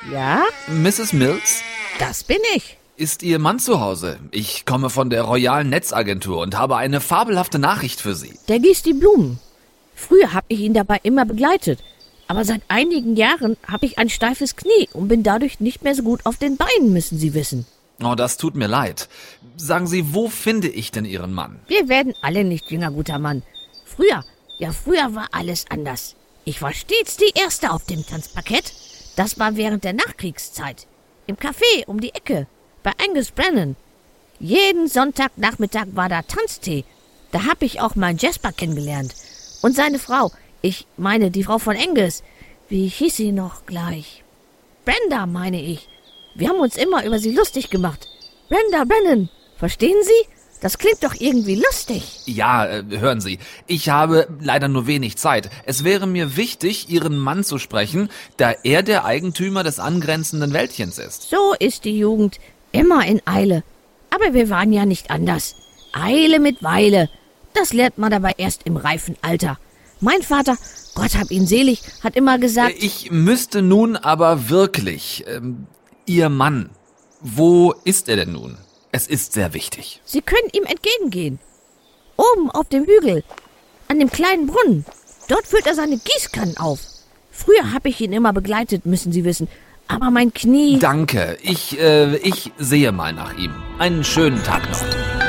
Ja? Mrs. Mills? Das bin ich. Ist Ihr Mann zu Hause? Ich komme von der Royalen Netzagentur und habe eine fabelhafte Nachricht für Sie. Der gießt die Blumen. Früher habe ich ihn dabei immer begleitet. Aber seit einigen Jahren habe ich ein steifes Knie und bin dadurch nicht mehr so gut auf den Beinen, müssen Sie wissen. Oh, das tut mir leid. Sagen Sie, wo finde ich denn Ihren Mann? Wir werden alle nicht jünger, guter Mann. Früher war alles anders. Ich war stets die Erste auf dem Tanzparkett. Das war während der Nachkriegszeit. Im Café um die Ecke, bei Angus Brennan. Jeden Sonntagnachmittag war da Tanztee. Da habe ich auch meinen Jasper kennengelernt. Und seine Frau, ich meine die Frau von Angus. Wie hieß sie noch gleich? Brenda, meine ich. Wir haben uns immer über sie lustig gemacht. Brenda Brennan, verstehen Sie? Das klingt doch irgendwie lustig. Ja, hören Sie, ich habe leider nur wenig Zeit. Es wäre mir wichtig, Ihren Mann zu sprechen, da er der Eigentümer des angrenzenden Wäldchens ist. So ist die Jugend, immer in Eile. Aber wir waren ja nicht anders. Eile mit Weile. Das lernt man dabei erst im reifen Alter. Mein Vater, Gott hab ihn selig, hat immer gesagt... Ich müsste nun aber wirklich... Ihr Mann, wo ist er denn nun? Es ist sehr wichtig. Sie können ihm entgegengehen. Oben auf dem Hügel, an dem kleinen Brunnen. Dort füllt er seine Gießkannen auf. Früher habe ich ihn immer begleitet, müssen Sie wissen. Aber mein Knie... Danke, ich sehe mal nach ihm. Einen schönen Tag noch.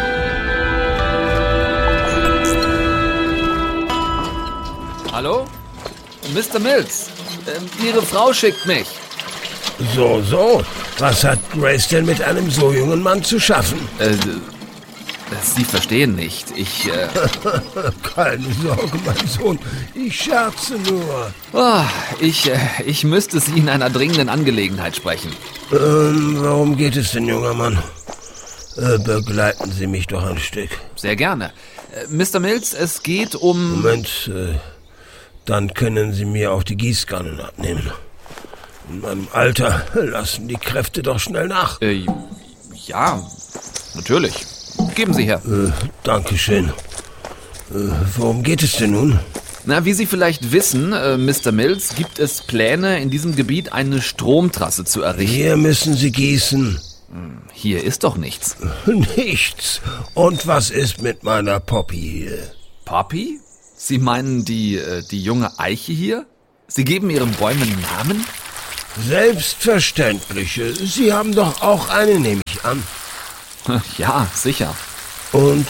Hallo? Mr. Mills, Ihre Frau schickt mich. So. Was hat Grace denn mit einem so jungen Mann zu schaffen? Sie verstehen nicht. Keine Sorge, mein Sohn. Ich scherze nur. Oh, ich müsste Sie in einer dringenden Angelegenheit sprechen. Worum geht es denn, junger Mann? Begleiten Sie mich doch ein Stück. Sehr gerne. Mr. Mills, es geht um... Moment, dann können Sie mir auch die Gießkannen abnehmen. In meinem Alter lassen die Kräfte doch schnell nach. Ja, natürlich. Geben Sie her. Dankeschön. Worum geht es denn nun? Na, wie Sie vielleicht wissen, Mr. Mills, gibt es Pläne, in diesem Gebiet eine Stromtrasse zu errichten. Hier müssen Sie gießen. Hier ist doch nichts. Nichts. Und was ist mit meiner Poppy hier? Poppy? Sie meinen die junge Eiche hier? Sie geben Ihren Bäumen Namen? Selbstverständlich. Sie haben doch auch eine, nehme ich an. Ja, sicher. Und,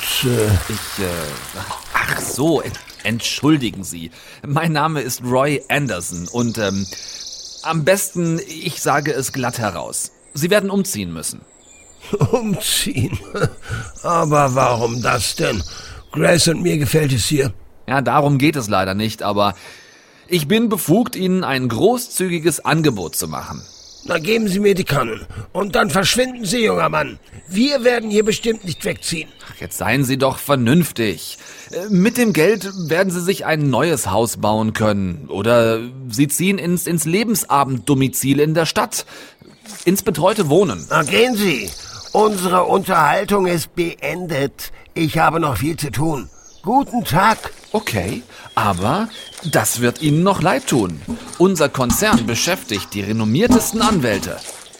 Ach so, entschuldigen Sie. Mein Name ist Roy Anderson und, am besten, ich sage es glatt heraus. Sie werden umziehen müssen. Umziehen? Aber warum das denn? Grace und mir gefällt es hier. Ja, darum geht es leider nicht, aber ich bin befugt, Ihnen ein großzügiges Angebot zu machen. Na, geben Sie mir die Kannen und dann verschwinden Sie, junger Mann. Wir werden hier bestimmt nicht wegziehen. Ach, jetzt seien Sie doch vernünftig. Mit dem Geld werden Sie sich ein neues Haus bauen können. Oder Sie ziehen ins Lebensabenddomizil in der Stadt. Ins betreute Wohnen. Na, gehen Sie. Unsere Unterhaltung ist beendet. Ich habe noch viel zu tun. Guten Tag. Okay, aber das wird Ihnen noch leid tun. Unser Konzern beschäftigt die renommiertesten Anwälte.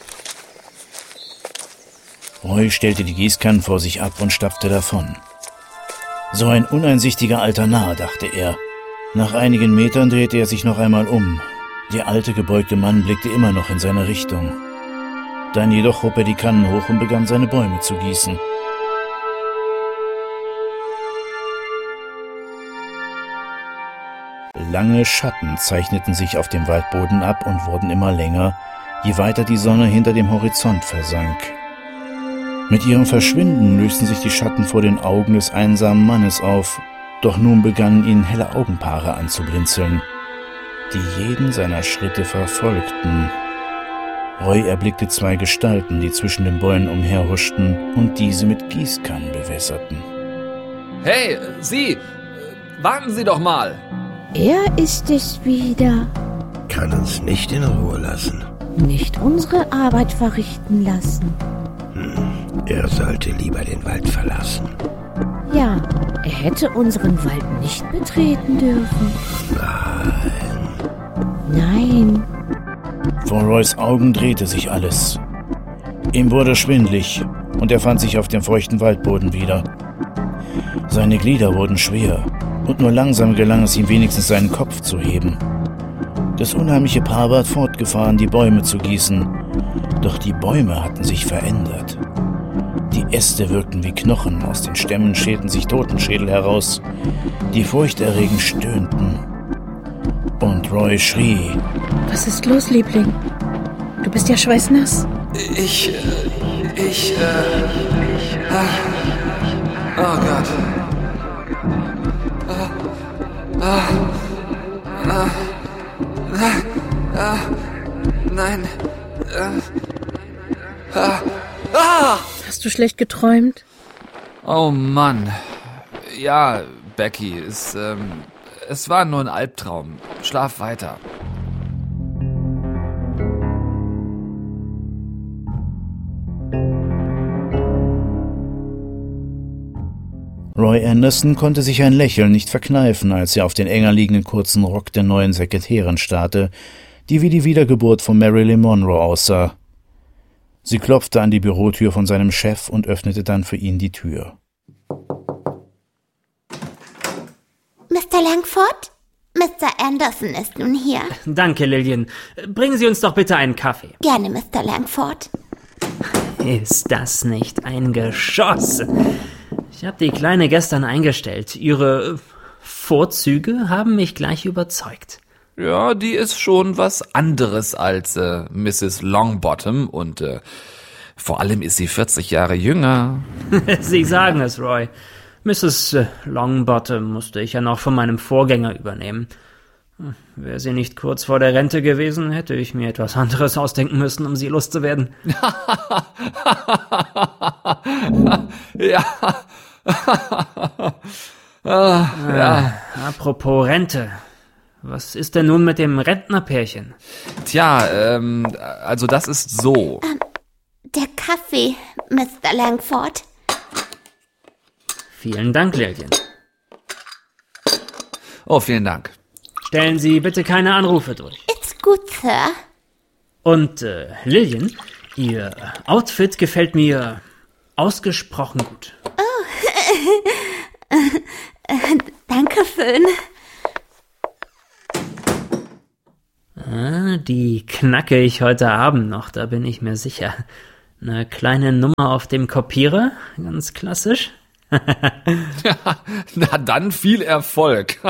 Roy stellte die Gießkannen vor sich ab und stapfte davon. So ein uneinsichtiger alter Narr, dachte er. Nach einigen Metern drehte er sich noch einmal um. Der alte, gebeugte Mann blickte immer noch in seine Richtung. Dann jedoch hob er die Kannen hoch und begann seine Bäume zu gießen. Lange Schatten zeichneten sich auf dem Waldboden ab und wurden immer länger, je weiter die Sonne hinter dem Horizont versank. Mit ihrem Verschwinden lösten sich die Schatten vor den Augen des einsamen Mannes auf, doch nun begannen ihn helle Augenpaare anzublinzeln, die jeden seiner Schritte verfolgten. Roy erblickte zwei Gestalten, die zwischen den Bäumen umherhuschten und diese mit Gießkannen bewässerten. Hey, Sie! Warten Sie doch mal! Er ist es wieder. Kann uns nicht in Ruhe lassen. Nicht unsere Arbeit verrichten lassen. Er sollte lieber den Wald verlassen. Ja, er hätte unseren Wald nicht betreten dürfen. Nein. Nein. Vor Roys Augen drehte sich alles. Ihm wurde schwindlig und er fand sich auf dem feuchten Waldboden wieder. Seine Glieder wurden schwer und nur langsam gelang es ihm wenigstens, seinen Kopf zu heben. Das unheimliche Paar war fortgefahren, die Bäume zu gießen. Doch die Bäume hatten sich verändert. Die Äste wirkten wie Knochen, aus den Stämmen schälten sich Totenschädel heraus, die furchterregend stöhnten. Und Roy schrie. Was ist los, Liebling? Du bist ja schweißnass. Oh Gott. Nein. Hast du schlecht geträumt? Oh Mann. Ja, Becky, es war nur ein Albtraum. Schlaf weiter. Roy Anderson konnte sich ein Lächeln nicht verkneifen, als er auf den enger liegenden kurzen Rock der neuen Sekretärin starrte, die wie die Wiedergeburt von Marilyn Monroe aussah. Sie klopfte an die Bürotür von seinem Chef und öffnete dann für ihn die Tür. Mr. Langford? Mr. Anderson ist nun hier. Danke, Lillian. Bringen Sie uns doch bitte einen Kaffee. Gerne, Mr. Langford. Ist das nicht ein Geschoss? Ich habe die Kleine gestern eingestellt. Ihre Vorzüge haben mich gleich überzeugt. Ja, die ist schon was anderes als Mrs. Longbottom und vor allem ist sie 40 Jahre jünger. Sie sagen es, Roy. Mrs. Longbottom musste ich ja noch von meinem Vorgänger übernehmen. Wäre sie nicht kurz vor der Rente gewesen, hätte ich mir etwas anderes ausdenken müssen, um sie loszuwerden. Ja. Ja. Apropos Rente. Was ist denn nun mit dem Rentnerpärchen? Tja, also das ist so. Der Kaffee, Mr. Langford. Vielen Dank, Lillian. Oh, vielen Dank. Stellen Sie bitte keine Anrufe durch. Ist gut, Sir. Und, Lillian, Ihr Outfit gefällt mir ausgesprochen gut. Danke, Föhn. Die knacke ich heute Abend noch, da bin ich mir sicher. Eine kleine Nummer auf dem Kopierer, ganz klassisch. Ja, na dann viel Erfolg.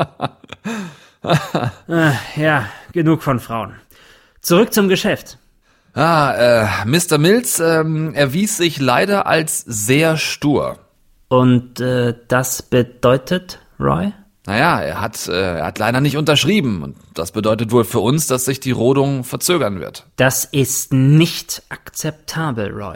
Ja, genug von Frauen. Zurück zum Geschäft. Mr. Mills erwies sich leider als sehr stur. Und das bedeutet, Roy? Naja, er hat leider nicht unterschrieben. Und das bedeutet wohl für uns, dass sich die Rodung verzögern wird. Das ist nicht akzeptabel, Roy.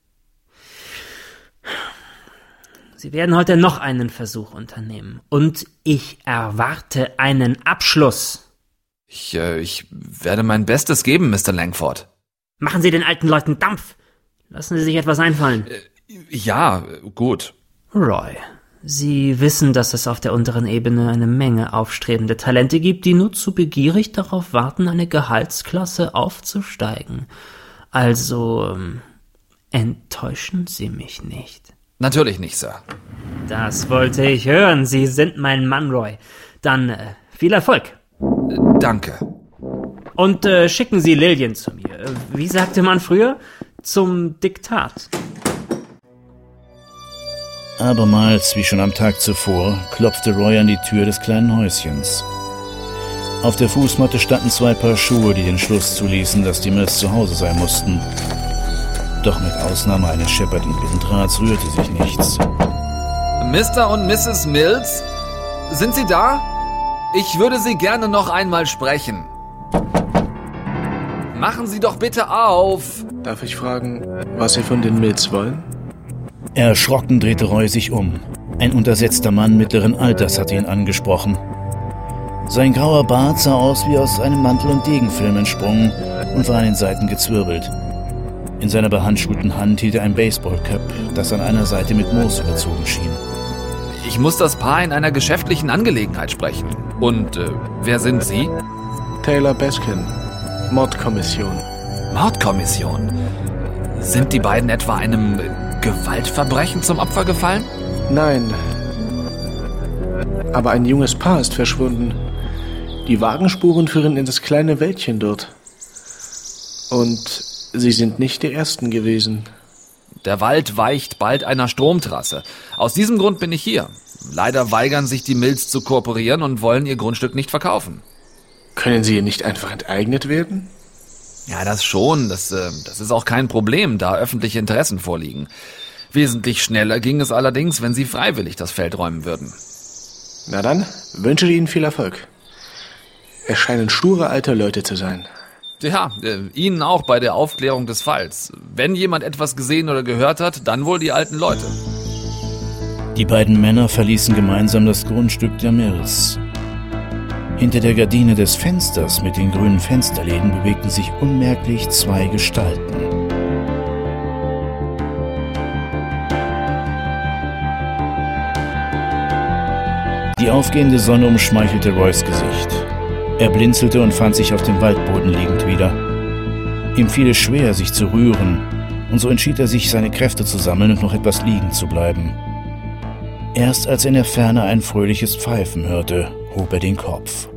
Sie werden heute noch einen Versuch unternehmen. Und ich erwarte einen Abschluss. Ich werde mein Bestes geben, Mr. Langford. Machen Sie den alten Leuten Dampf. Lassen Sie sich etwas einfallen. Ja, gut. Roy, Sie wissen, dass es auf der unteren Ebene eine Menge aufstrebende Talente gibt, die nur zu begierig darauf warten, eine Gehaltsklasse aufzusteigen. Also, enttäuschen Sie mich nicht. Natürlich nicht, Sir. Das wollte ich hören. Sie sind mein Mann, Roy. Dann viel Erfolg. Danke. Und schicken Sie Lillian zu mir. Wie sagte man früher? Zum Diktat. Abermals, wie schon am Tag zuvor, klopfte Roy an die Tür des kleinen Häuschens. Auf der Fußmatte standen 2 Paar Schuhe, die den Schluss zuließen, dass die Mills zu Hause sein mussten. Doch mit Ausnahme eines scheppernden Windrads rührte sich nichts. Mr. und Mrs. Mills, sind Sie da? Ich würde Sie gerne noch einmal sprechen. Machen Sie doch bitte auf. Darf ich fragen, was Sie von den Mills wollen? Erschrocken drehte Roy sich um. Ein untersetzter Mann mittleren Alters hatte ihn angesprochen. Sein grauer Bart sah aus wie aus einem Mantel- und Degenfilm entsprungen und war an den Seiten gezwirbelt. In seiner behandschuhten Hand hielt er ein Baseballcap, das an einer Seite mit Moos überzogen schien. Ich muss das Paar in einer geschäftlichen Angelegenheit sprechen. Und wer sind Sie? Taylor Baskin. Mordkommission. Mordkommission? Sind die beiden etwa einem Gewaltverbrechen zum Opfer gefallen? Nein. Aber ein junges Paar ist verschwunden. Die Wagenspuren führen in das kleine Wäldchen dort. Und sie sind nicht die Ersten gewesen. Der Wald weicht bald einer Stromtrasse. Aus diesem Grund bin ich hier. Leider weigern sich die Mills zu kooperieren und wollen ihr Grundstück nicht verkaufen. Können sie nicht einfach enteignet werden? Ja, das schon. Das ist auch kein Problem, da öffentliche Interessen vorliegen. Wesentlich schneller ging es allerdings, wenn sie freiwillig das Feld räumen würden. Na dann, wünsche Ihnen viel Erfolg. Es scheinen sture alte Leute zu sein. Ja, Ihnen auch bei der Aufklärung des Falls. Wenn jemand etwas gesehen oder gehört hat, dann wohl die alten Leute. Die beiden Männer verließen gemeinsam das Grundstück der Mills. Hinter der Gardine des Fensters mit den grünen Fensterläden bewegten sich unmerklich zwei Gestalten. Die aufgehende Sonne umschmeichelte Roys Gesicht. Er blinzelte und fand sich auf dem Waldboden liegend wieder. Ihm fiel es schwer, sich zu rühren, und so entschied er sich, seine Kräfte zu sammeln und noch etwas liegen zu bleiben. Erst als er in der Ferne ein fröhliches Pfeifen hörte, hob er den Kopf.